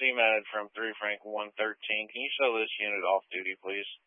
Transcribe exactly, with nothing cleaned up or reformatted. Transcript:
C-Med from three Frank one thirteen. Can you show this unit off duty, please?